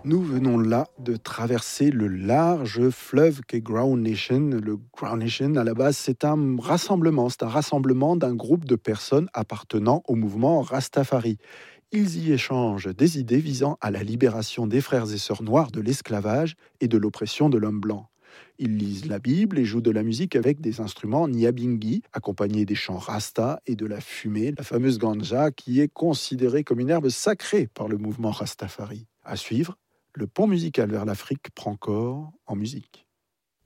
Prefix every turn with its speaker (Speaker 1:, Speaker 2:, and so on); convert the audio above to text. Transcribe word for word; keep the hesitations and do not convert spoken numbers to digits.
Speaker 1: Nous venons là de traverser le large fleuve qu'est Ground Nation. Le Ground Nation, à la base, c'est un rassemblement. C'est un rassemblement d'un groupe de personnes appartenant au mouvement Rastafari. Ils y échangent des idées visant à la libération des frères et sœurs noirs de l'esclavage et de l'oppression de l'homme blanc. Ils lisent la Bible et jouent de la musique avec des instruments nyabingi, accompagnés des chants rasta et de la fumée, la fameuse ganja qui est considérée comme une herbe sacrée par le mouvement Rastafari. À suivre, le pont musical vers l'Afrique prend corps en musique.